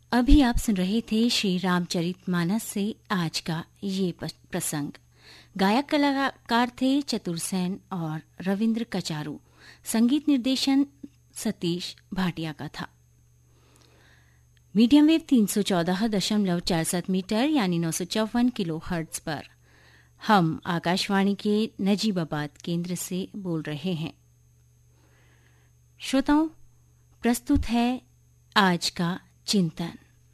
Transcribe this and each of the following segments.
अभी आप सुन रहे थे श्री रामचरितमानस से आज का ये प्रसंग। गायक कलाकार थे चतुर सेन और रविंद्र कचारू। संगीत निर्देशन सतीश भाटिया का था। मीडियम वेव 314.47 मीटर यानी 954 किलो हर्ट्ज पर हम आकाशवाणी के नजीबाबाद केंद्र से बोल रहे हैं। श्रोताओं, प्रस्तुत है आज का चिंतन।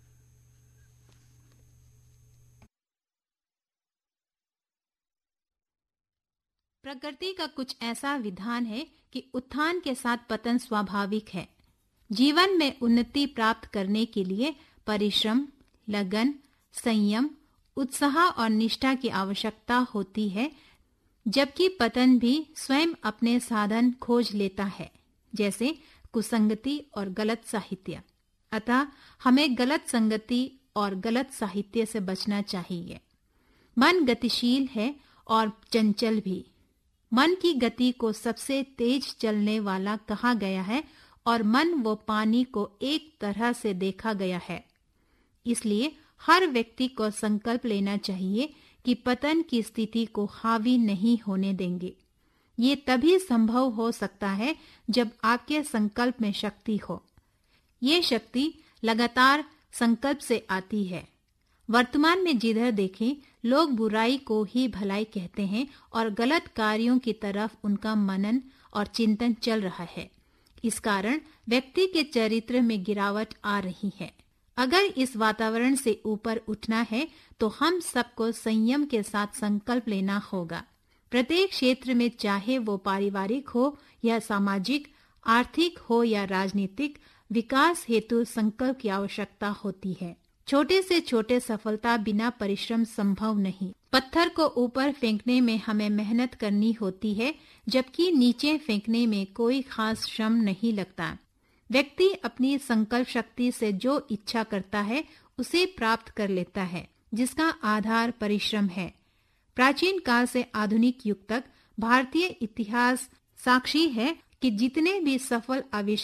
प्रकृति का कुछ ऐसा विधान है कि उत्थान के साथ पतन स्वाभाविक है। जीवन में उन्नति प्राप्त करने के लिए परिश्रम, लगन, संयम, उत्साह और निष्ठा की आवश्यकता होती है, जबकि पतन भी स्वयं अपने साधन खोज लेता है, जैसे कुसंगति और गलत साहित्य। अतः हमें गलत संगति और गलत साहित्य से बचना चाहिए। मन गतिशील है और चंचल भी। मन की गति को सबसे तेज चलने वाला कहा गया है और मन व पानी को एक तरह से देखा गया है। इसलिए हर व्यक्ति को संकल्प लेना चाहिए कि पतन की स्थिति को हावी नहीं होने देंगे। ये तभी संभव हो सकता है जब आपके संकल्प में शक्ति हो। ये शक्ति लगातार संकल्प से आती है। वर्तमान में जिधर देखें, लोग बुराई को ही भलाई कहते हैं और गलत कार्यों की तरफ उनका मनन और चिंतन चल रहा है। इस कारण व्यक्ति के चरित्र में गिरावट आ रही है। अगर इस वातावरण से ऊपर उठना है तो हम सबको संयम के साथ संकल्प लेना होगा। प्रत्येक क्षेत्र में, चाहे वो पारिवारिक हो या सामाजिक, आर्थिक हो या राजनीतिक, विकास हेतु संकल्प की आवश्यकता होती है। छोटे से छोटे सफलता बिना परिश्रम संभव नहीं। पत्थर को ऊपर फेंकने में हमें मेहनत करनी होती है, जबकि नीचे फेंकने में कोई खास श्रम नहीं लगता। व्यक्ति अपनी संकल्प शक्ति से जो इच्छा करता है उसे प्राप्त कर लेता है, जिसका आधार परिश्रम है। प्राचीन काल से आधुनिक युग तक भारतीय इतिहास साक्षी है कि जितने भी सफल आविष्कार